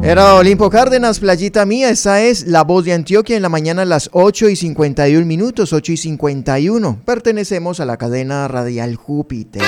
Era Olimpo Cárdenas, Playita Mía. Esa es La Voz de Antioquia en la mañana a las 8:51 minutos, 8:51. Pertenecemos a la cadena radial Júpiter.